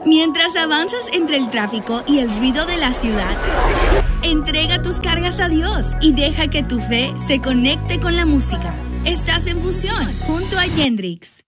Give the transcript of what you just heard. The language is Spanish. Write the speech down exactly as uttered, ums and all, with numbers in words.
Mientras avanzas entre el tráfico y el ruido de la ciudad, entrega tus cargas a Dios y deja que tu fe se conecte con la música. Estás en Fusión junto a Yendrix.